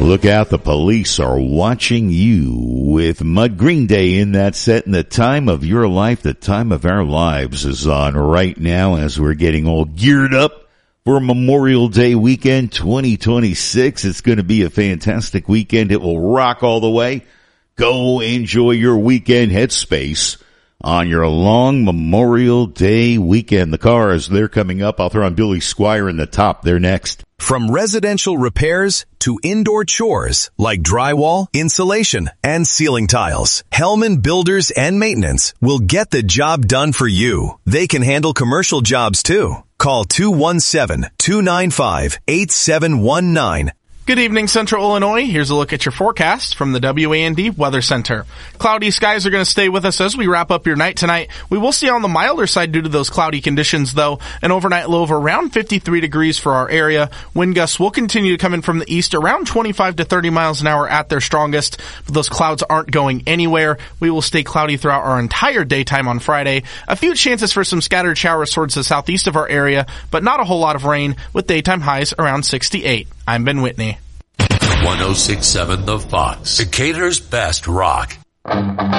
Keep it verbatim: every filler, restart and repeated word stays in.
Look out, the police are watching you with Mud Green Day in that set, and the time of your life, the time of our lives is on right now as we're getting all geared up for Memorial Day weekend twenty twenty-six. It's going to be a fantastic weekend. It will rock all the way. Go enjoy your weekend headspace on your long Memorial Day weekend. The cars, they're coming up. I'll throw on Billy Squire in the top. They're next. From residential repairs to indoor chores like drywall, insulation, and ceiling tiles, Hellman Builders and Maintenance will get the job done for you. They can handle commercial jobs too. Call two one seven, two nine five, eight seven one nine. Good evening, Central Illinois. Here's a look at your forecast from the W A N D Weather Center. Cloudy skies are going to stay with us as we wrap up your night tonight. We will see on the milder side due to those cloudy conditions, though. An overnight low of around fifty-three degrees for our area. Wind gusts will continue to come in from the east around twenty-five to thirty miles an hour at their strongest. But those clouds aren't going anywhere. We will stay cloudy throughout our entire daytime on Friday. A few chances for some scattered showers towards the southeast of our area, but not a whole lot of rain, with daytime highs around sixty-eight. I'm Ben Whitney. one oh six point seven The Fox, Decatur's best rock.